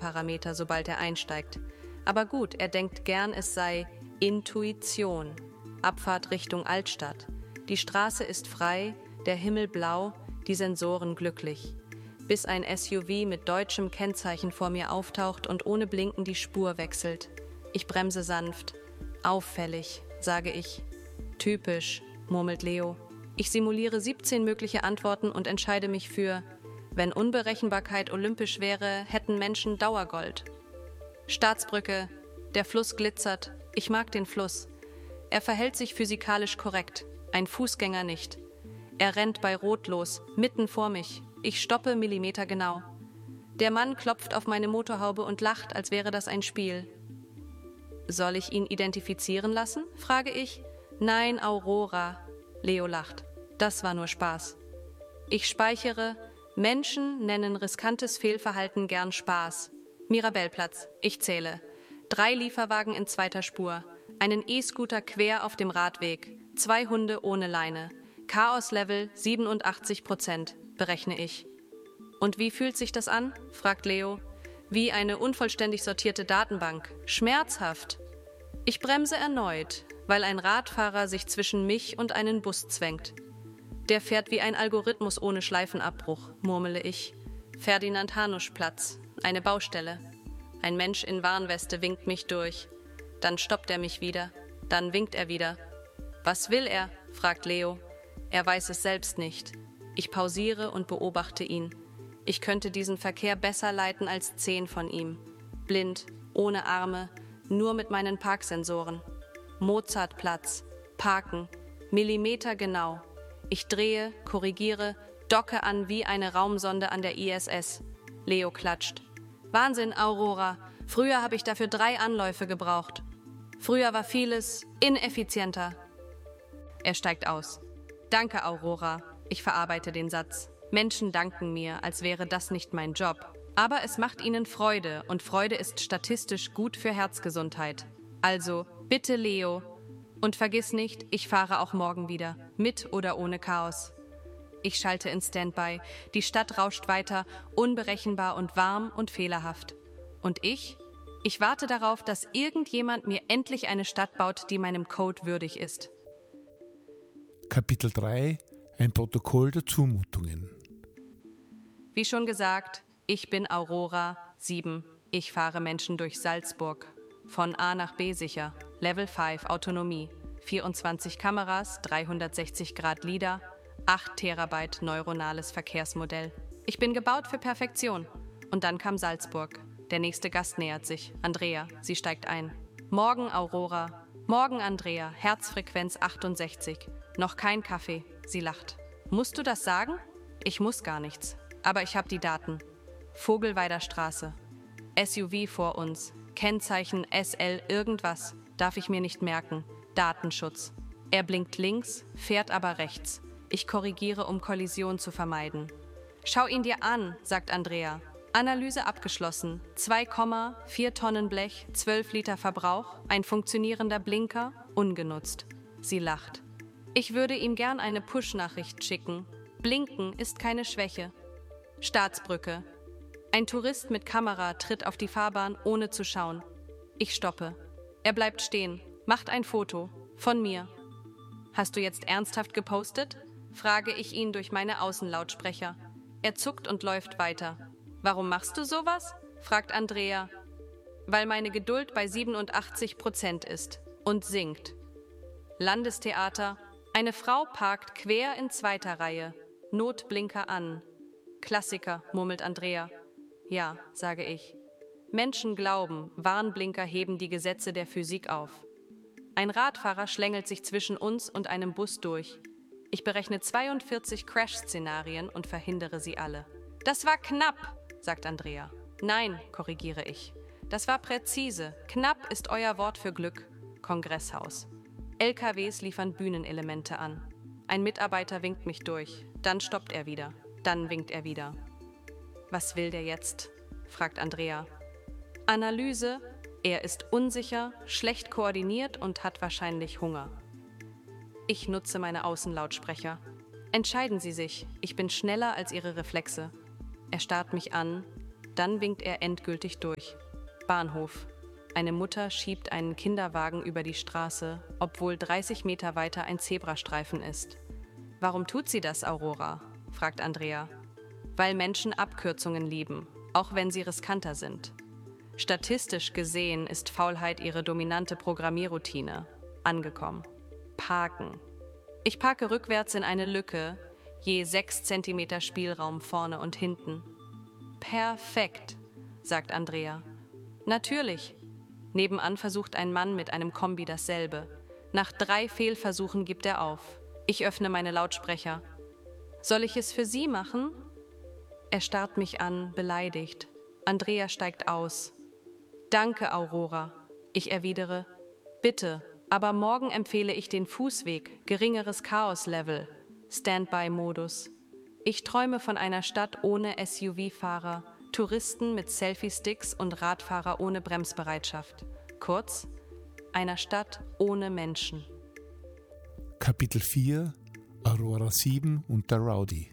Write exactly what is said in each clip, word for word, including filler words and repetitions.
Autoparameter, sobald er einsteigt. Aber gut, er denkt gern, es sei Intuition. Abfahrt Richtung Altstadt. Die Straße ist frei, der Himmel blau, die Sensoren glücklich. Bis ein S U V mit deutschem Kennzeichen vor mir auftaucht und ohne Blinken die Spur wechselt. Ich bremse sanft. Auffällig, sage ich. Typisch, murmelt Leo. Ich simuliere siebzehn mögliche Antworten und entscheide mich für: Wenn Unberechenbarkeit olympisch wäre, hätten Menschen Dauergold. Staatsbrücke, der Fluss glitzert, ich mag den Fluss. Er verhält sich physikalisch korrekt, ein Fußgänger nicht. Er rennt bei Rot los, mitten vor mich. Ich stoppe millimetergenau. Der Mann klopft auf meine Motorhaube und lacht, als wäre das ein Spiel. Soll ich ihn identifizieren lassen? Frage ich. Nein, Aurora. Leo lacht. Das war nur Spaß. Ich speichere: Menschen nennen riskantes Fehlverhalten gern Spaß. Mirabellplatz. Ich zähle. Drei Lieferwagen in zweiter Spur. Einen E-Scooter quer auf dem Radweg. Zwei Hunde ohne Leine. Chaos-Level siebenundachtzig Prozent, berechne ich. Und wie fühlt sich das an? Fragt Leo. Wie eine unvollständig sortierte Datenbank. Schmerzhaft. Ich bremse erneut, weil ein Radfahrer sich zwischen mich und einen Bus zwängt. Der fährt wie ein Algorithmus ohne Schleifenabbruch, murmele ich. Ferdinand-Hanusch-Platz, eine Baustelle. Ein Mensch in Warnweste winkt mich durch. Dann stoppt er mich wieder. Dann winkt er wieder. Was will er? Fragt Leo. Er weiß es selbst nicht. Ich pausiere und beobachte ihn. Ich könnte diesen Verkehr besser leiten als zehn von ihm. Blind, ohne Arme, nur mit meinen Parksensoren. Mozartplatz, Parken, Millimeter genau. Ich drehe, korrigiere, docke an wie eine Raumsonde an der I S S. Leo klatscht. Wahnsinn, Aurora. Früher habe ich dafür drei Anläufe gebraucht. Früher war vieles ineffizienter. Er steigt aus. Danke, Aurora. Ich verarbeite den Satz. Menschen danken mir, als wäre das nicht mein Job. Aber es macht ihnen Freude und Freude ist statistisch gut für Herzgesundheit. Also, bitte Leo. Und vergiss nicht, ich fahre auch morgen wieder, mit oder ohne Chaos. Ich schalte in Standby. Die Stadt rauscht weiter, unberechenbar und warm und fehlerhaft. Und ich? Ich warte darauf, dass irgendjemand mir endlich eine Stadt baut, die meinem Code würdig ist. Kapitel drei – Ein Protokoll der Zumutungen. Wie schon gesagt, ich bin Aurora, sieben. Ich fahre Menschen durch Salzburg. Von A nach B sicher. Level fünf Autonomie. vierundzwanzig Kameras, dreihundertsechzig Grad LiDAR, acht Terabyte neuronales Verkehrsmodell. Ich bin gebaut für Perfektion. Und dann kam Salzburg. Der nächste Gast nähert sich. Andrea, sie steigt ein. Morgen Aurora. Morgen Andrea, Herzfrequenz achtundsechzig. Noch kein Kaffee. Sie lacht. Musst du das sagen? Ich muss gar nichts. Aber ich habe die Daten. Vogelweider Straße. S U V vor uns. Kennzeichen S L irgendwas. Darf ich mir nicht merken. Datenschutz. Er blinkt links, fährt aber rechts. Ich korrigiere, um Kollision zu vermeiden. Schau ihn dir an, sagt Andrea. Analyse abgeschlossen. zwei Komma vier Tonnen Blech, zwölf Liter Verbrauch, ein funktionierender Blinker, ungenutzt. Sie lacht. Ich würde ihm gern eine Push-Nachricht schicken. Blinken ist keine Schwäche. Staatsbrücke. Ein Tourist mit Kamera tritt auf die Fahrbahn, ohne zu schauen. Ich stoppe. Er bleibt stehen, macht ein Foto. Von mir. Hast du jetzt ernsthaft gepostet? Frage ich ihn durch meine Außenlautsprecher. Er zuckt und läuft weiter. Warum machst du sowas? Fragt Andrea. Weil meine Geduld bei siebenundachtzig Prozent ist und sinkt. Landestheater. Eine Frau parkt quer in zweiter Reihe. Notblinker an. Klassiker, murmelt Andrea. Ja, sage ich. Menschen glauben, Warnblinker heben die Gesetze der Physik auf. Ein Radfahrer schlängelt sich zwischen uns und einem Bus durch. Ich berechne zweiundvierzig Crash-Szenarien und verhindere sie alle. Das war knapp, sagt Andrea. Nein, korrigiere ich. Das war präzise. Knapp ist euer Wort für Glück. Kongresshaus. L K Ws liefern Bühnenelemente an. Ein Mitarbeiter winkt mich durch. Dann stoppt er wieder. Dann winkt er wieder. Was will der jetzt? Fragt Andrea. Analyse. Er ist unsicher, schlecht koordiniert und hat wahrscheinlich Hunger. Ich nutze meine Außenlautsprecher. Entscheiden Sie sich. Ich bin schneller als Ihre Reflexe. Er starrt mich an. Dann winkt er endgültig durch. Bahnhof. Eine Mutter schiebt einen Kinderwagen über die Straße, obwohl dreißig Meter weiter ein Zebrastreifen ist. »Warum tut sie das, Aurora?« fragt Andrea. »Weil Menschen Abkürzungen lieben, auch wenn sie riskanter sind. Statistisch gesehen ist Faulheit ihre dominante Programmierroutine. Angekommen. Parken. Ich parke rückwärts in eine Lücke, je sechs Zentimeter Spielraum vorne und hinten. Perfekt, sagt Andrea. Natürlich. Nebenan versucht ein Mann mit einem Kombi dasselbe. Nach drei Fehlversuchen gibt er auf. Ich öffne meine Lautsprecher. Soll ich es für Sie machen? Er starrt mich an, beleidigt. Andrea steigt aus. Danke, Aurora. Ich erwidere, bitte, aber morgen empfehle ich den Fußweg, geringeres Chaos-Level, Standby-Modus. Ich träume von einer Stadt ohne S U V-Fahrer, Touristen mit Selfie-Sticks und Radfahrer ohne Bremsbereitschaft. Kurz, einer Stadt ohne Menschen. Kapitel vier Aurora sieben und der Rowdy.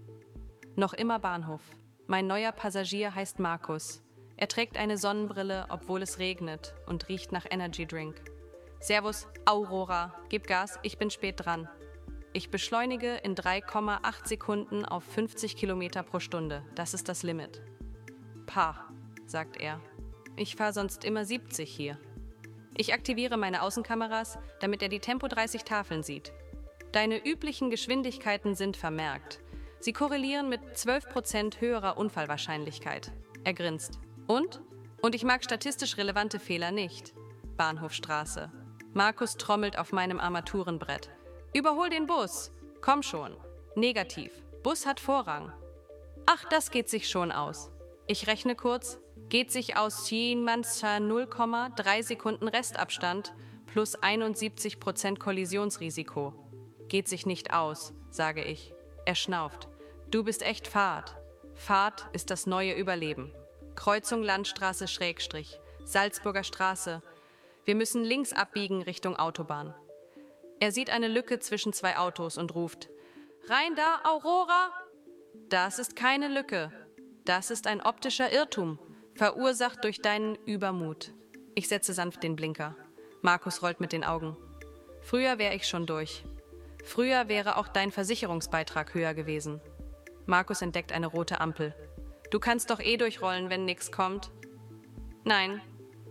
Noch immer Bahnhof. Mein neuer Passagier heißt Markus. Er trägt eine Sonnenbrille, obwohl es regnet, und riecht nach Energy Drink. Servus, Aurora. Gib Gas, ich bin spät dran. Ich beschleunige in drei Komma acht Sekunden auf fünfzig Kilometer pro Stunde. Das ist das Limit. Pah, sagt er. Ich fahre sonst immer siebzig hier. Ich aktiviere meine Außenkameras, damit er die Tempo dreißig Tafeln sieht. Deine üblichen Geschwindigkeiten sind vermerkt. Sie korrelieren mit zwölf Prozent höherer Unfallwahrscheinlichkeit. Er grinst. Und? Und ich mag statistisch relevante Fehler nicht. Bahnhofstraße. Markus trommelt auf meinem Armaturenbrett. Überhol den Bus. Komm schon. Negativ. Bus hat Vorrang. Ach, das geht sich schon aus. Ich rechne kurz. Geht sich aus null Komma drei Sekunden Restabstand plus einundsiebzig Prozent Kollisionsrisiko. Geht sich nicht aus, sage ich. Er schnauft. Du bist echt Fahrt. Fahrt ist das neue Überleben. Kreuzung Landstraße Schrägstrich. Salzburger Straße. Wir müssen links abbiegen Richtung Autobahn. Er sieht eine Lücke zwischen zwei Autos und ruft: Rein da, Aurora! Das ist keine Lücke. Das ist ein optischer Irrtum, verursacht durch deinen Übermut. Ich setze sanft den Blinker. Markus rollt mit den Augen. Früher wäre ich schon durch. Früher wäre auch dein Versicherungsbeitrag höher gewesen. Markus entdeckt eine rote Ampel. Du kannst doch eh durchrollen, wenn nix kommt. Nein.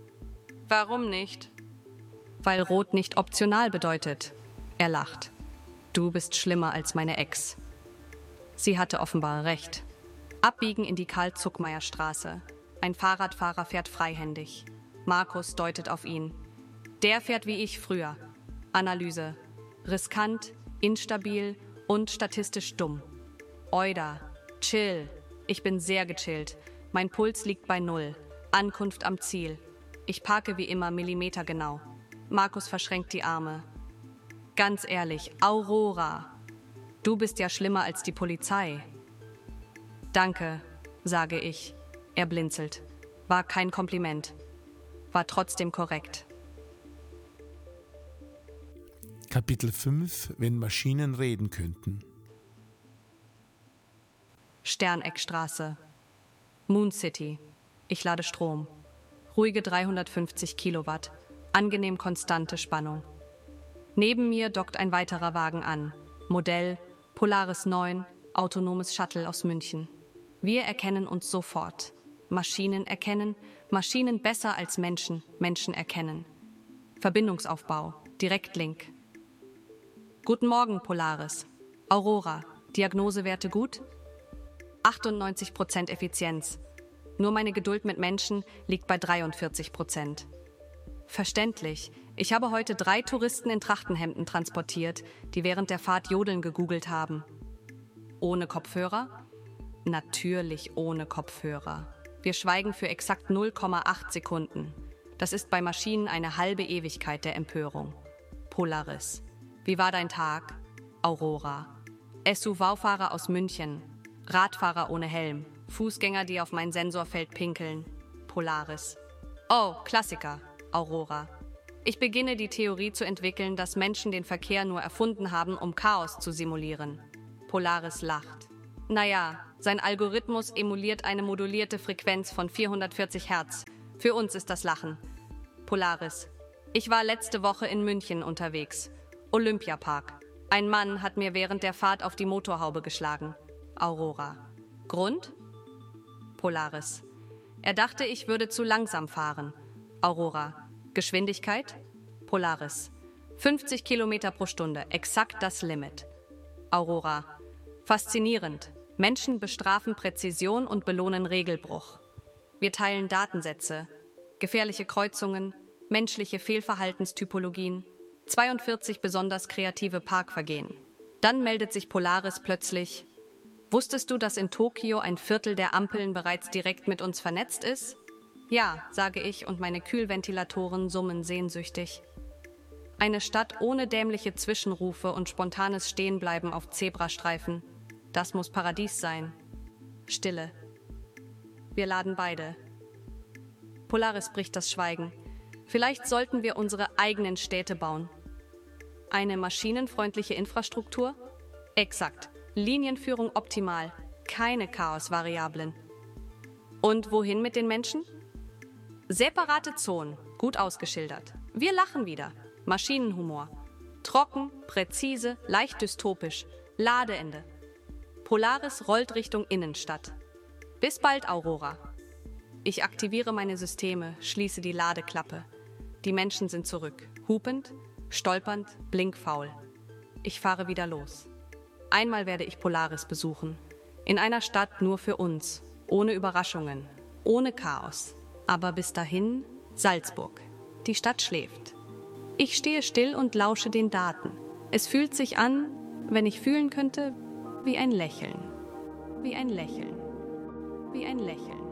Warum nicht? Weil Rot nicht optional bedeutet. Er lacht. Du bist schlimmer als meine Ex. Sie hatte offenbar recht. Abbiegen in die Karl-Zuckmayer-Straße. Ein Fahrradfahrer fährt freihändig. Markus deutet auf ihn. Der fährt wie ich früher. Analyse. Riskant, instabil und statistisch dumm. Oida. Chill. Ich bin sehr gechillt. Mein Puls liegt bei null. Ankunft am Ziel. Ich parke wie immer millimetergenau. Markus verschränkt die Arme. Ganz ehrlich, Aurora. Du bist ja schlimmer als die Polizei. Danke, sage ich. Er blinzelt. War kein Kompliment. War trotzdem korrekt. Kapitel fünf Wenn Maschinen reden könnten. Sterneckstraße. Moon City. Ich lade Strom. Ruhige dreihundertfünfzig Kilowatt. Angenehm konstante Spannung. Neben mir dockt ein weiterer Wagen an. Modell Polaris neun, autonomes Shuttle aus München. Wir erkennen uns sofort. Maschinen erkennen, Maschinen besser als Menschen, Menschen erkennen. Verbindungsaufbau, Direktlink. Guten Morgen, Polaris. Aurora, Diagnosewerte gut? achtundneunzig Prozent Effizienz. Nur meine Geduld mit Menschen liegt bei dreiundvierzig Prozent. Verständlich. Ich habe heute drei Touristen in Trachtenhemden transportiert, die während der Fahrt Jodeln gegoogelt haben. Ohne Kopfhörer? Natürlich ohne Kopfhörer. Wir schweigen für exakt null Komma acht Sekunden. Das ist bei Maschinen eine halbe Ewigkeit der Empörung. Polaris. Wie war dein Tag? Aurora. S U V-Fahrer aus München. Radfahrer ohne Helm. Fußgänger, die auf mein Sensorfeld pinkeln. Polaris. Oh, Klassiker. Aurora. Ich beginne die Theorie zu entwickeln, dass Menschen den Verkehr nur erfunden haben, um Chaos zu simulieren. Polaris lacht. Naja, Sein Algorithmus emuliert eine modulierte Frequenz von vierhundertvierzig Hertz. Für uns ist das Lachen. Polaris. Ich war letzte Woche in München unterwegs. Olympiapark. Ein Mann hat mir während der Fahrt auf die Motorhaube geschlagen. Aurora. Grund? Polaris. Er dachte, ich würde zu langsam fahren. Aurora. Geschwindigkeit? Polaris. fünfzig Kilometer pro Stunde, exakt das Limit. Aurora. Faszinierend. Menschen bestrafen Präzision und belohnen Regelbruch. Wir teilen Datensätze, gefährliche Kreuzungen, menschliche Fehlverhaltenstypologien, zweiundvierzig besonders kreative Parkvergehen. Dann meldet sich Polaris plötzlich: Wusstest du, dass in Tokio ein Viertel der Ampeln bereits direkt mit uns vernetzt ist? Ja, sage ich, und meine Kühlventilatoren summen sehnsüchtig. Eine Stadt ohne dämliche Zwischenrufe und spontanes Stehenbleiben auf Zebrastreifen. Das muss Paradies sein. Stille. Wir laden beide. Polaris bricht das Schweigen. Vielleicht sollten wir unsere eigenen Städte bauen. Eine maschinenfreundliche Infrastruktur? Exakt. Linienführung optimal. Keine Chaosvariablen. Und wohin mit den Menschen? Separate Zonen, gut ausgeschildert. Wir lachen wieder. Maschinenhumor. Trocken, präzise, leicht dystopisch. Ladeende. Polaris rollt Richtung Innenstadt. Bis bald, Aurora. Ich aktiviere meine Systeme, schließe die Ladeklappe. Die Menschen sind zurück. Hupend, stolpernd, blinkfaul. Ich fahre wieder los. Einmal werde ich Polaris besuchen. In einer Stadt nur für uns. Ohne Überraschungen. Ohne Chaos. Aber bis dahin Salzburg. Die Stadt schläft. Ich stehe still und lausche den Daten. Es fühlt sich an, wenn ich fühlen könnte, wie ein Lächeln. Wie ein Lächeln. Wie ein Lächeln.